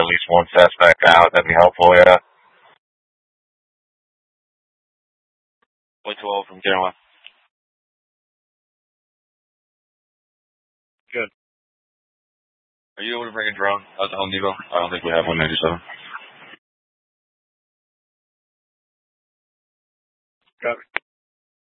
least one suspect out. That'd be helpful, yeah. Point 12 from Caroline. Good. Are you able to bring a drone out to Home Depot? I don't think we have 197.